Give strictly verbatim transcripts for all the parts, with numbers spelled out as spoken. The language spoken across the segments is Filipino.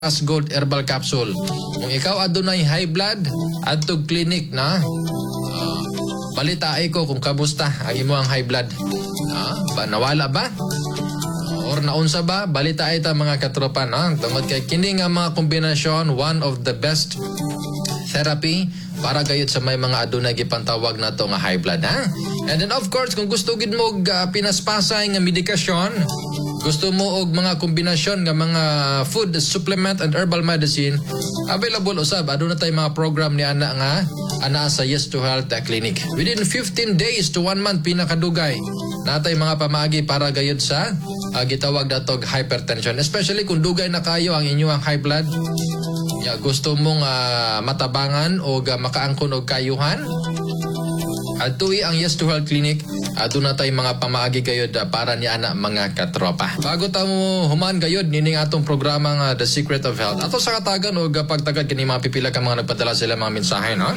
Plus Gold Herbal Capsule. Kung ikaw adunay high blood, adtog clinic na. Uh, balitaay ko kung kamusta ang imo ang high blood. Uh, ba, nawala ba? Or naunsa ba? Balitaay ta mga katropa. No? Tungod kay kini nga mga kombinasyon, one of the best therapy para gayud sa may mga adunay gipantawag na to nga high blood. Ha? And then of course, kung gusto gid mo uh, pinaspasay nga medikasyon, gusto mo og mga kombinasyon nga mga food supplement and herbal medicine, available usab aduna tay mga program ni ana nga ana sa Yes to Health Clinic. Within fifteen days to one month pinakadugay natay mga pamaagi para gayud sa uh, gitawag natog hypertension, especially kung dugay na kayo ang inyong high blood. Ya, gusto mong uh, matabangan o uh, makaangkon og kayuhan, at tuwi ang Yes to Health Clinic, adto na tay mga pamaagi gayod uh, para ni ana mga katropa. Bago ta mo human gayod nining atong programa nga The Secret of Health, ato sa katagan og uh, pagtagad kini mga pipila ka mga nagpadala sila mga mensahe, no?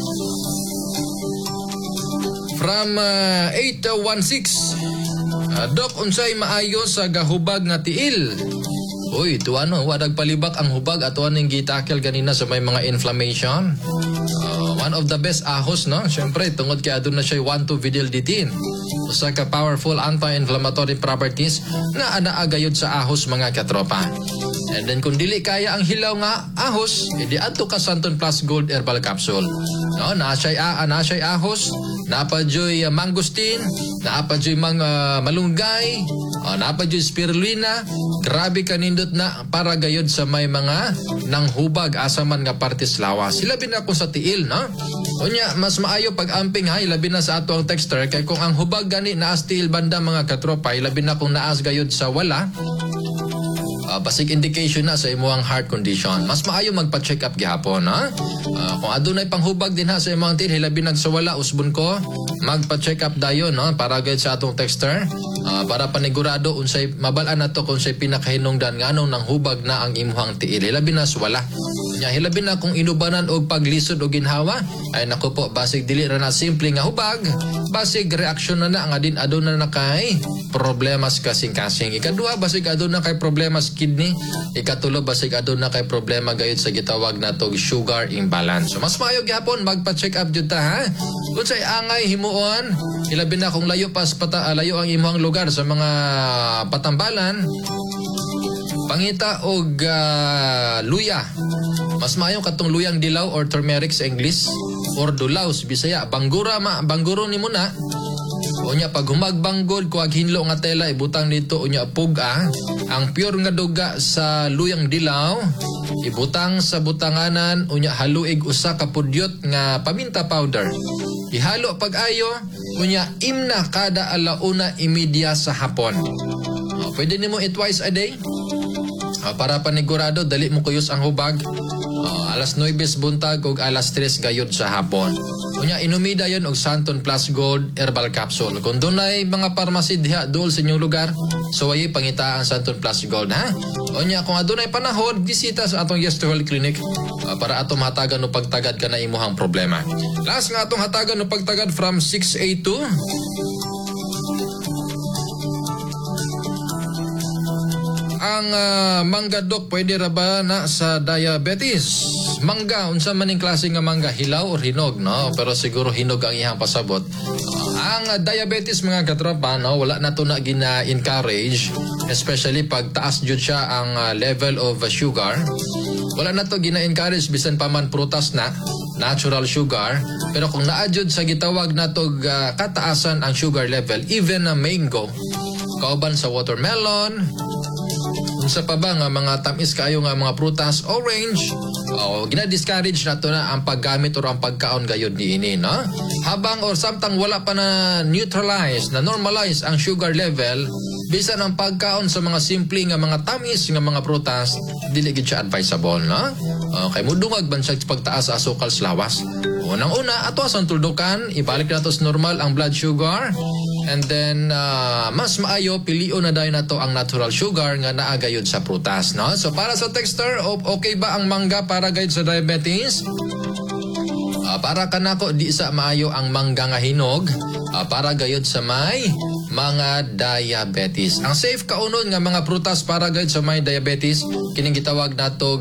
From uh, eight one six, uh, Dok, unsay maayo sa gahubag nga tiil? Uy, ito ano, wadag palibak ang hubag at aning gitakel ganina sa may mga inflammation. Uh, one of the best ahos, no? Siyempre, tungod kaya doon na siya one two vinyl ditin. Usa ka powerful anti-inflammatory properties na anaagayod sa ahos mga katropa. And then kung dili kaya ang hilaw nga ahos, edi adto ka Santon Plus Gold Herbal Capsule. No, nasay a nasay ahos, napadyoy uh, mangosteen, napadyoy mga uh, malunggay, uh, napadyoy spirulina. Grabe kanindot na para gayod sa may mga nanghubag asaman nga partis lawas. Labi na ko sa tiil, no? Unya, mas maayo pag amping ha, ilabi na sa ato ang texter, kay kung ang hubag gani naas tiil banda mga katropa, ilabi na kung naas gayod sa wala, Uh, basic indication na sa imuang heart condition. Mas maayo magpa-check up gihapon, ha? Uh, kung adunay panghubag din ha sa imong tiil, hilabi nagsawala usbon ko, magpa-check up dayon, no? Para gayud sa atong texter, uh, para panigurado unsay mabalaan nato kung say pinakahinungdan nganong nang hubag na ang imuhang tiil. Hilabi na wala. Nya hilabi na kung inubanan og paglisod o ginhawa, ay naku po, basig dili ra na simple nga hubag, basig reaksyon na na nga din aduna na kay problemas kasing-kasing. Ikaduha, basig aduna kay problemas kidney. Ikatulo, basig aduna kay problema gayud sa gitawag natog sugar imbalance. So mas maayo gyapon magpa-check up jud ta, ha? Unsay angay himuon, ilabi na kung layo pas pata, layo ang imong lugar sa mga patambalan, pangita og uh, luya. Mas maayo katong luyang dilaw or turmeric sa English, or dulaw sa Bisaya. Banggura ma, bangguro ni mo na. Unya pag humagbanggod kuag hinlo nga tela ibutang dito unya puga ang pure nga duga sa luyang dilaw, ibutang sa butanganan unya haluig usa ka pudyot nga paminta powder. Ihalo pag-ayo unya imna kada alauna imedya sa hapon. Uh, pwede nimo it twice a day. Uh, para panigurado dali mo kuyos ang hubag. Uh, alas nuwes buntag ug alas tres gayud sa hapon. Unya inumida yon og Santon Plus Gold Herbal Capsule. Kung dunay mga pharmacy diha dol sa inyong lugar, so wayi pangita ang Santon Plus Gold, ha? Unya kung adunay panahon, bisita sa atong Yes to Health Clinic uh, para atong hatagan no pagtagad kana imuhang problema. Last nga atong hatagan no pagtagad from six eight two. Ang uh, mangga, Dok, pwede ra ba na sa diabetes? Mangga, unsa maning klase nga mangga, hilaw or hinog, no? Pero siguro hinog ang iyang pasabot. Uh, ang uh, diabetes mga katropa, no, wala na to na gina-encourage, especially pag taas jud siya ang uh, level of uh, sugar. Wala na to gina-encourage bisan pa man prutas na natural sugar, pero kung naadjud sa gitawag natog uh, kataasan ang sugar level, even na uh, mango, kauban sa watermelon, unsa pa ba nga mga tamis kayo nga mga prutas, orange, oh, gina-discourage na to na ang paggamit or ang pagkaon gayud niini, no? Habang or samtang wala pa na neutralize, na normalize ang sugar level, bisan ang pagkaon sa mga simple nga mga tamis nga mga prutas, dili gid siya advisable, no? Okay, mudungag bansag pagtaas sa asukal sa lawas. Unang-una, ato asang tuldukan, ibalik na to sa normal ang blood sugar. And then, uh, mas maayo, piliyo na dahil na to ang natural sugar nga naagayod sa prutas, no? So, para sa texter, okay ba ang mangga para gayud sa diabetes? Uh, para kanako, di sa maayo ang mangga nga hinog, uh, para gayud sa may mga diabetes. Ang safe kaunon nga mga prutas para gayud sa may diabetes kining gitawag nato